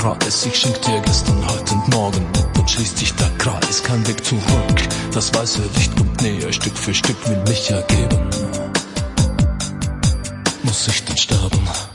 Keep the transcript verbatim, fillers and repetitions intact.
Preis. Ich schenk dir gestern, heute und morgen und dann schließt sich der Kreis. Kein Weg zurück, das weiße Licht kommt näher. Stück für Stück will mich ergeben. Muss ich denn sterben?